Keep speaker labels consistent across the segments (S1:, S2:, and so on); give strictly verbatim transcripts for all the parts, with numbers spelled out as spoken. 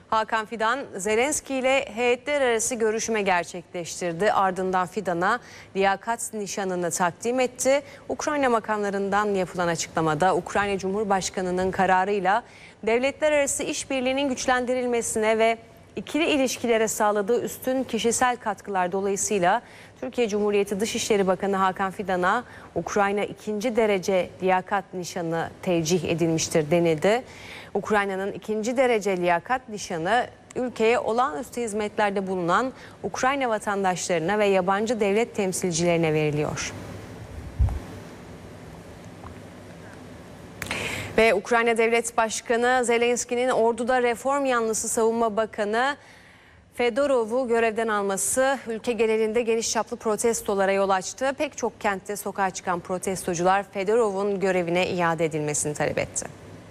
S1: Hakan Fidan, Zelenski ile heyetler arası görüşme gerçekleştirdi. Ardından Fidan'a liyakat nişanını takdim etti. Ukrayna makamlarından yapılan açıklamada Ukrayna Cumhurbaşkanı'nın kararıyla devletler arası işbirliğinin güçlendirilmesine ve ikili ilişkilere sağladığı üstün kişisel katkılar dolayısıyla Türkiye Cumhuriyeti Dışişleri Bakanı Hakan Fidan'a Ukrayna ikinci derece liyakat nişanı tevcih edilmiştir denildi. Ukrayna'nın ikinci derece liyakat nişanı ülkeye olağanüstü hizmetlerde bulunan Ukrayna vatandaşlarına ve yabancı devlet temsilcilerine veriliyor. Ve Ukrayna Devlet Başkanı Zelenski'nin orduda reform yanlısı Savunma Bakanı Fedorov'u görevden alması ülke genelinde geniş çaplı protestolara yol açtı. Pek çok kentte sokağa çıkan protestocular Fedorov'un görevine iade edilmesini talep etti.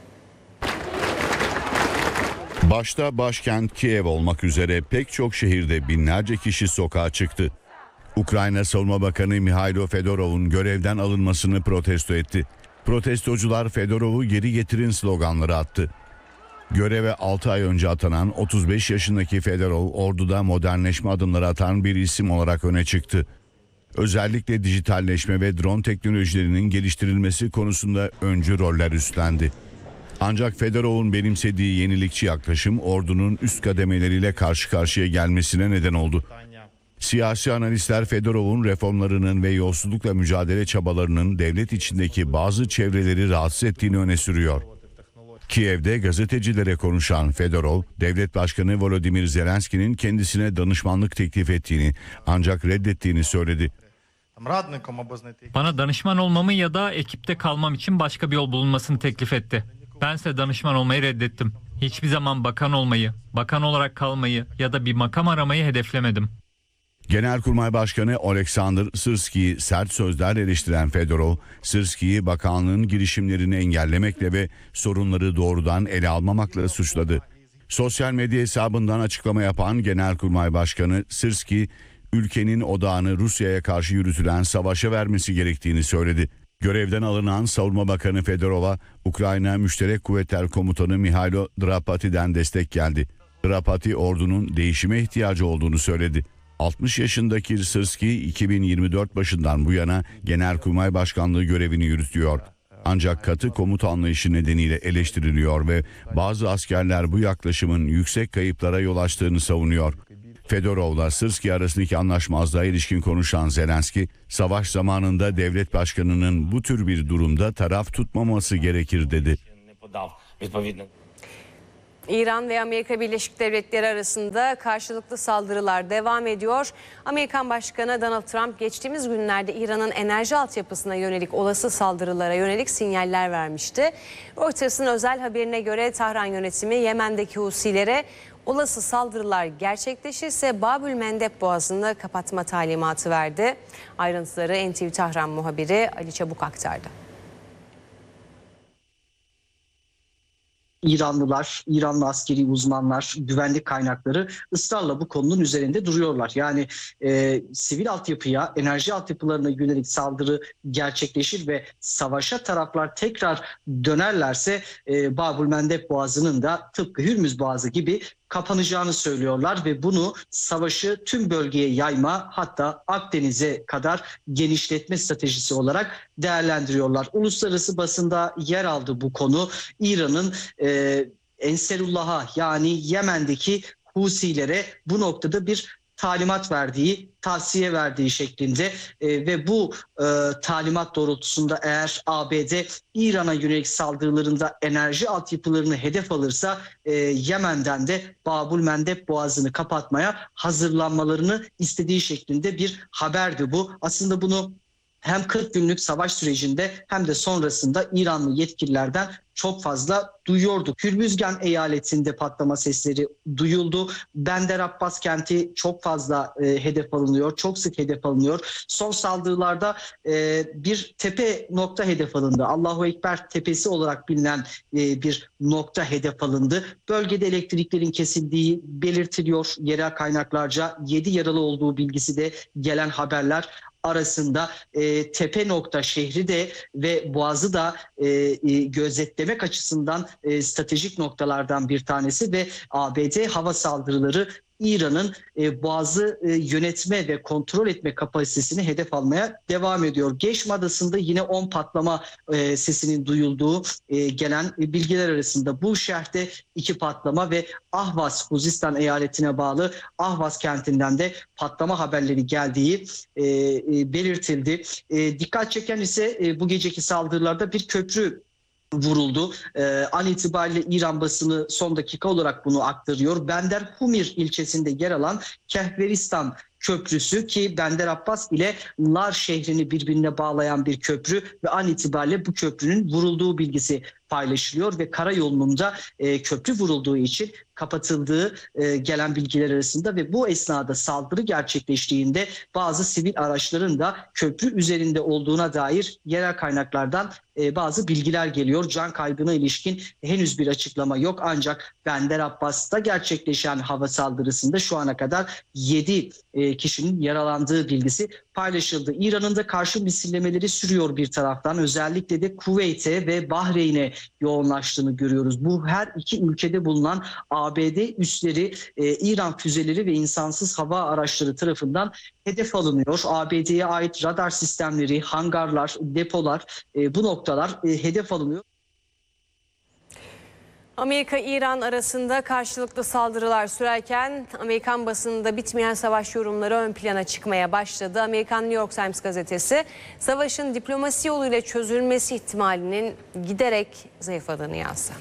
S2: Başta başkent Kiev olmak üzere pek çok şehirde binlerce kişi sokağa çıktı. Ukrayna Savunma Bakanı Mihailo Fedorov'un görevden alınmasını protesto etti. Protestocular Fedorov'u geri getirin sloganları attı. Göreve altı ay önce atanan otuz beş yaşındaki Fedorov orduda modernleşme adımları atan bir isim olarak öne çıktı. Özellikle dijitalleşme ve drone teknolojilerinin geliştirilmesi konusunda öncü roller üstlendi. Ancak Fedorov'un benimsediği yenilikçi yaklaşım ordunun üst kademeleriyle karşı karşıya gelmesine neden oldu. Siyasi analistler Fedorov'un reformlarının ve yolsuzlukla mücadele çabalarının devlet içindeki bazı çevreleri rahatsız ettiğini öne sürüyor. Kiev'de gazetecilere konuşan Fedorov, Devlet Başkanı Volodymyr Zelenski'nin kendisine danışmanlık teklif ettiğini ancak reddettiğini söyledi.
S3: Bana danışman olmamı ya da ekipte kalmam için başka bir yol bulunmasını teklif etti. Bense danışman olmayı reddettim. Hiçbir zaman bakan olmayı, bakan olarak kalmayı ya da bir makam aramayı hedeflemedim.
S2: Genelkurmay Başkanı Oleksandr Sırski'yi sert sözlerle eleştiren Fedorov, Sırski'yi bakanlığın girişimlerini engellemekle ve sorunları doğrudan ele almamakla suçladı. Sosyal medya hesabından açıklama yapan Genelkurmay Başkanı Sırski, ülkenin odağını Rusya'ya karşı yürütülen savaşa vermesi gerektiğini söyledi. Görevden alınan Savunma Bakanı Fedorov'a Ukrayna Müşterek Kuvvetler Komutanı Mihailo Drapati'den destek geldi. Drapati ordunun değişime ihtiyacı olduğunu söyledi. altmış yaşındaki Sırski iki bin yirmi dört başından bu yana Genelkurmay Başkanlığı görevini yürütüyor. Ancak katı komuta anlayışı nedeniyle eleştiriliyor ve bazı askerler bu yaklaşımın yüksek kayıplara yol açtığını savunuyor. Fedorov'la Sırski arasındaki anlaşmazlığa ilişkin konuşan Zelenski, savaş zamanında devlet başkanının bu tür bir durumda taraf tutmaması gerekir dedi.
S1: İran ve Amerika Birleşik Devletleri arasında karşılıklı saldırılar devam ediyor. Amerikan Başkanı Donald Trump geçtiğimiz günlerde İran'ın enerji altyapısına yönelik olası saldırılara yönelik sinyaller vermişti. Reuters'ın özel haberine göre Tahran yönetimi Yemen'deki Husilere olası saldırılar gerçekleşirse Babül Mendeb Boğazı'nı kapatma talimatı verdi. Ayrıntıları N T V Tahran muhabiri Ali Çabuk aktardı.
S4: İranlılar, İranlı askeri uzmanlar, güvenlik kaynakları ısrarla bu konunun üzerinde duruyorlar. Yani e, sivil altyapıya, enerji altyapılarına yönelik saldırı gerçekleşir ve savaşa taraflar tekrar dönerlerse e, Babül Mendeb Boğazı'nın da tıpkı Hürmüz Boğazı gibi kapanacağını söylüyorlar ve bunu savaşı tüm bölgeye yayma, hatta Akdeniz'e kadar genişletme stratejisi olarak değerlendiriyorlar. Uluslararası basında yer aldı bu konu. İran'ın e, Enserullah'a, yani Yemen'deki Husilere bu noktada bir talimat verdiği, tavsiye verdiği şeklinde e, ve bu e, talimat doğrultusunda eğer A B D İran'a yönelik saldırılarında enerji altyapılarını hedef alırsa e, Yemen'den de Babül Mendeb Boğazı'nı kapatmaya hazırlanmalarını istediği şeklinde bir haberdi bu. Aslında bunu hem kırk günlük savaş sürecinde hem de sonrasında İranlı yetkililerden çok fazla duyuyorduk. Hürmüzgan eyaletinde patlama sesleri duyuldu. Bender Abbas kenti çok fazla e, hedef alınıyor, çok sık hedef alınıyor. Son saldırılarda e, bir tepe nokta hedef alındı. Allahu Ekber tepesi olarak bilinen e, bir nokta hedef alındı. Bölgede elektriklerin kesildiği belirtiliyor yerel kaynaklarca. yedi yaralı olduğu bilgisi de gelen haberler. arasında e, tepe nokta şehri de ve boğazı da e, e, gözetlemek açısından e, stratejik noktalardan bir tanesi ve A B D hava saldırıları İran'ın e, boğazı e, yönetme ve kontrol etme kapasitesini hedef almaya devam ediyor. Geşm Adası'nda yine on patlama e, sesinin duyulduğu e, gelen e, bilgiler arasında bu şehirde iki patlama ve Ahvaz, Huzistan eyaletine bağlı Ahvaz kentinden de patlama haberleri geldiği e, e, belirtildi. E, dikkat çeken ise e, bu geceki saldırılarda bir köprü vuruldu. Ee, an itibariyle İran basını son dakika olarak bunu aktarıyor. Bender Humir ilçesinde yer alan Kehveristan Köprüsü ki Bender Abbas ile Lar şehrini birbirine bağlayan bir köprü ve an itibariyle bu köprünün vurulduğu bilgisi paylaşılıyor ve karayolunun da e, köprü vurulduğu için kapatıldığı e, gelen bilgiler arasında ve bu esnada saldırı gerçekleştiğinde bazı sivil araçların da köprü üzerinde olduğuna dair yerel kaynaklardan e, bazı bilgiler geliyor. Can kaybına ilişkin henüz bir açıklama yok ancak Bender Abbas'ta gerçekleşen hava saldırısında şu ana kadar yedi e, kişinin yaralandığı bilgisi paylaşıldı. İran'ın da karşı misillemeleri sürüyor bir taraftan. Özellikle de Kuveyt'e ve Bahreyn'e yoğunlaştığını görüyoruz. Bu her iki ülkede bulunan A B D üsleri, e, İran füzeleri ve insansız hava araçları tarafından hedef alınıyor. A B D'ye ait radar sistemleri, hangarlar, depolar e, bu noktalar e, hedef alınıyor.
S1: Amerika-İran arasında karşılıklı saldırılar sürerken Amerikan basınında bitmeyen savaş yorumları ön plana çıkmaya başladı. Amerikan New York Times gazetesi savaşın diplomasi yoluyla çözülmesi ihtimalinin giderek zayıfladığını yazdı.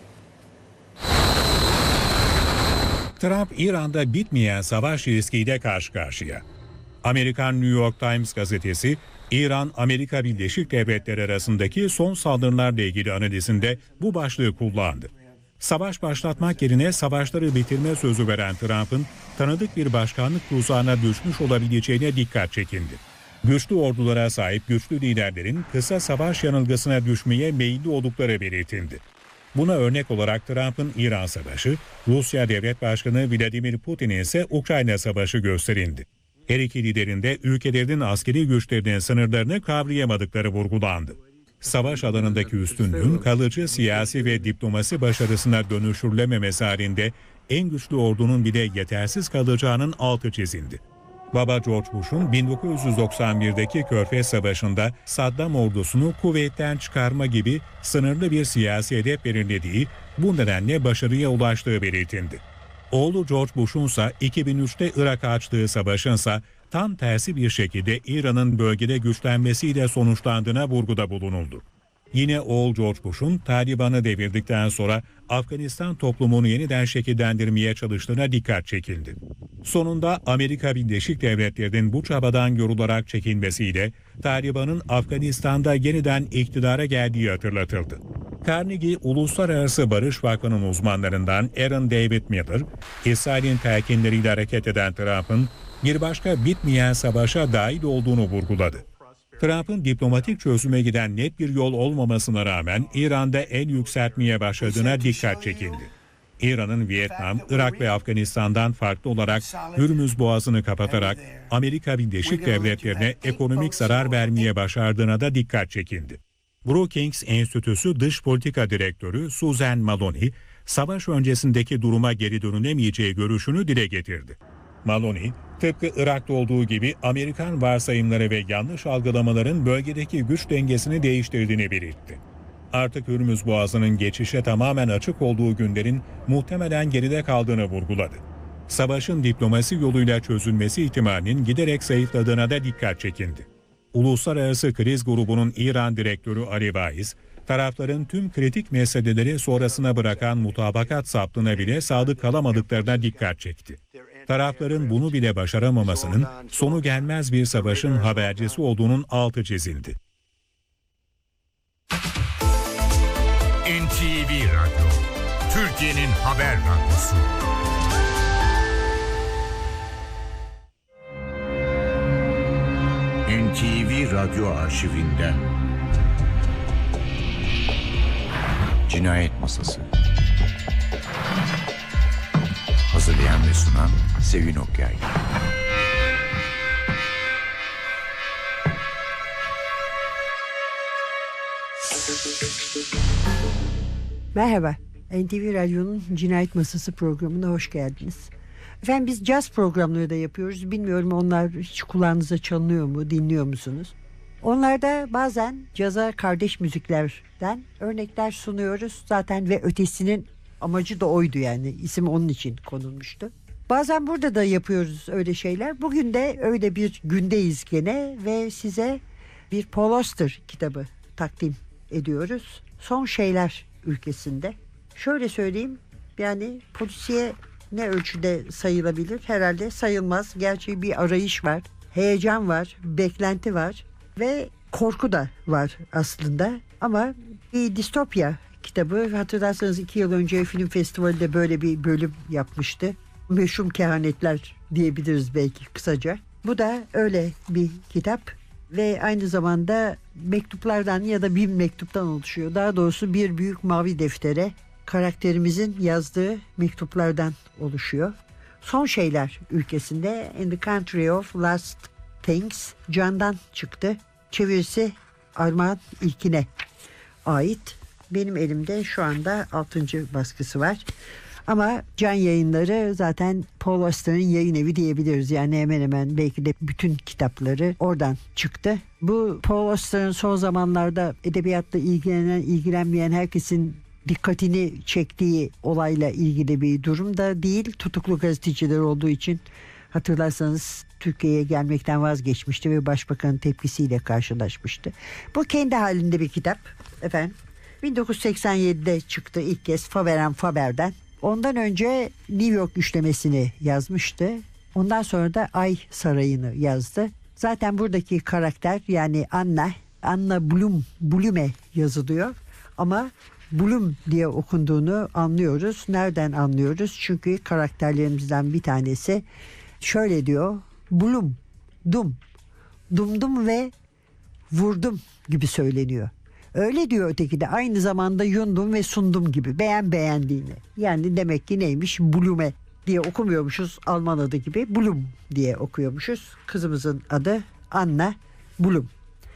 S5: Trump, İran'da bitmeyen savaş riskiyle karşı karşıya. Amerikan New York Times gazetesi, İran-Amerika Birleşik Devletleri arasındaki son saldırılarla ilgili analizinde bu başlığı kullandı. Savaş başlatmak yerine savaşları bitirme sözü veren Trump'ın tanıdık bir başkanlık tuzağına düşmüş olabileceğine dikkat çekildi. Güçlü ordulara sahip güçlü liderlerin kısa savaş yanılgısına düşmeye meyilli oldukları belirtildi. Buna örnek olarak Trump'ın İran Savaşı, Rusya Devlet Başkanı Vladimir Putin'in ise Ukrayna Savaşı gösterildi. Her iki liderin de ülkelerinin askeri güçlerinin sınırlarını kavrayamadıkları vurgulandı. Savaş alanındaki üstünlüğün kalıcı siyasi ve diplomasi başarısına dönüştürülememesi halinde en güçlü ordunun bile yetersiz kalacağının altı çizildi. Baba George Bush'un bin dokuz yüz doksan birdeki Körfez Savaşı'nda Saddam ordusunu kuvvetten çıkarma gibi sınırlı bir siyasi hedef belirlediği, bu nedenle başarıya ulaştığı belirtildi. Oğlu George Bush'un ise iki bin üçte Irak'a açtığı savaşın ise tam tersi bir şekilde İran'ın bölgede güçlenmesiyle sonuçlandığına vurguda bulunuldu. Yine oğul George Bush'un Taliban'ı devirdikten sonra Afganistan toplumunu yeniden şekillendirmeye çalıştığına dikkat çekildi. Sonunda Amerika Birleşik Devletleri'nin bu çabadan yorularak çekilmesiyle Taliban'ın Afganistan'da yeniden iktidara geldiği hatırlatıldı. Carnegie Uluslararası Barış Vakfı'nın uzmanlarından Aaron David Miller, İsrail'in telkinleriyle hareket eden Trump'ın bir başka bitmeyen savaşa dahil olduğunu vurguladı. Trump'ın diplomatik çözüme giden net bir yol olmamasına rağmen İran'da el yükseltmeye başladığına dikkat çekildi. İran'ın Vietnam, Irak ve Afganistan'dan farklı olarak Hürmüz Boğazı'nı kapatarak Amerika Birleşik Devletleri'ne ekonomik zarar vermeye başardığına da dikkat çekildi. Brookings Enstitüsü Dış Politika Direktörü Suzanne Maloney, savaş öncesindeki duruma geri dönülemeyeceği görüşünü dile getirdi. Maloney, tıpkı Irak'ta olduğu gibi Amerikan varsayımları ve yanlış algılamaların bölgedeki güç dengesini değiştirdiğini belirtti. Artık Hürmüz Boğazı'nın geçişe tamamen açık olduğu günlerin muhtemelen geride kaldığını vurguladı. Savaşın diplomasi yoluyla çözülmesi ihtimalinin giderek zayıfladığına da dikkat çekildi. Uluslararası Kriz Grubu'nun İran direktörü Ali Vaiz, tarafların tüm kritik meseleleri sonrasına bırakan mutabakat saptığına bile sadık kalamadıklarına dikkat çekti. Tarafların bunu bile başaramamasının sonu gelmez bir savaşın habercisi olduğunun altı çizildi.
S6: N T V Radyo, Türkiye'nin haber radyosu. N T V Radyo arşivinden Cinayet Masası. Hazırlayan ve sunan Sevin Okyay.
S7: Merhaba, N T V Radyo'nun Cinayet Masası programına hoş geldiniz. Efendim biz caz programları da yapıyoruz. Bilmiyorum onlar hiç kulağınıza çalınıyor mu, dinliyor musunuz? Onlarda bazen caza kardeş müziklerden örnekler sunuyoruz. Zaten ve ötesinin amacı da oydu yani. İsim onun için konulmuştu. Bazen burada da yapıyoruz öyle şeyler. Bugün de öyle bir gündeyiz gene ve size bir Paul Auster kitabı takdim ediyoruz. Son Şeyler ülkesinde. Şöyle söyleyeyim, yani polisiye ne ölçüde sayılabilir? Herhalde sayılmaz. Gerçi bir arayış var, heyecan var, beklenti var ve korku da var aslında. Ama bir distopya kitabı, hatırlarsanız iki yıl önce film festivalinde böyle bir bölüm yapmıştı. Meşhum Kehanetler diyebiliriz belki kısaca. Bu da öyle bir kitap ve aynı zamanda mektuplardan ya da bir mektuptan oluşuyor. Daha doğrusu bir büyük mavi deftere karakterimizin yazdığı mektuplardan oluşuyor. Son Şeyler ülkesinde, In the Country of Last Things, Can'dan çıktı. Çevirisi Armağan İlkin'e ait. Benim elimde şu anda altıncı baskısı var. Ama Can Yayınları zaten Paul Auster'ın yayın evi diyebiliriz. Yani hemen hemen belki de bütün kitapları oradan çıktı. Bu Paul Auster'ın son zamanlarda edebiyatla ilgilenen, ilgilenmeyen herkesin dikkatini çektiği olayla ilgili bir durum da değil. Tutuklu gazeteciler olduğu için hatırlarsanız Türkiye'ye gelmekten vazgeçmişti ve başbakanın tepkisiyle karşılaşmıştı. Bu kendi halinde bir kitap efendim. bin dokuz yüz seksen yedide çıktı ilk kez Faber and Faber'den. Ondan önce New York üçlemesini yazmıştı. Ondan sonra da Ay Sarayı'nı yazdı. Zaten buradaki karakter yani Anna, Anna Bloom, Blume yazılıyor. Ama Bloom diye okunduğunu anlıyoruz. Nereden anlıyoruz? Çünkü karakterlerimizden bir tanesi şöyle diyor. Bloom, dum, dumdum ve vurdum gibi söyleniyor. Öyle diyor öteki de, aynı zamanda yundum ve sundum gibi, beğen beğendiğini. Yani demek ki neymiş? Blume diye okumuyormuşuz Alman adı gibi. Bloom diye okuyormuşuz. Kızımızın adı Anna Bloom.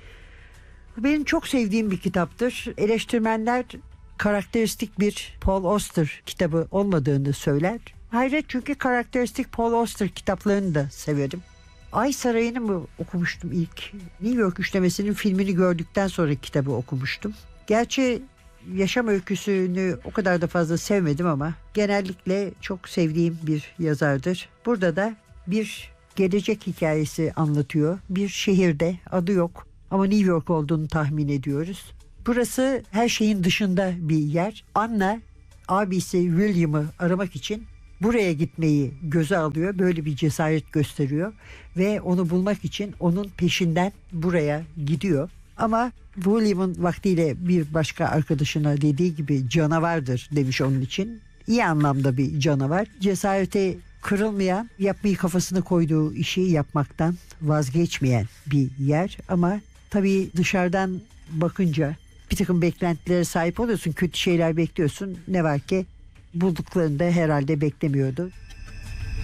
S7: Benim çok sevdiğim bir kitaptır. Eleştirmenler karakteristik bir Paul Auster kitabı olmadığını söyler. Hayret, çünkü karakteristik Paul Auster kitaplarını da severim. Ay Sarayı'nı mı okumuştum ilk? New York üçlemesinin filmini gördükten sonra kitabı okumuştum. Gerçi yaşam öyküsünü o kadar da fazla sevmedim ama genellikle çok sevdiğim bir yazardır. Burada da bir gelecek hikayesi anlatıyor. Bir şehirde, adı yok ama New York olduğunu tahmin ediyoruz. Burası her şeyin dışında bir yer. Anna abisi William'ı aramak için buraya gitmeyi göze alıyor. Böyle bir cesaret gösteriyor ve onu bulmak için onun peşinden buraya gidiyor. Ama William'ın vaktiyle bir başka arkadaşına dediği gibi canavardır demiş onun için. İyi anlamda bir canavar. Cesarete kırılmayan, yapmayı kafasına koyduğu işi yapmaktan vazgeçmeyen bir yer. Ama tabii dışarıdan bakınca bir takım beklentilere sahip oluyorsun. Kötü şeyler bekliyorsun. Ne var ki bulduklarında herhalde beklemiyordu.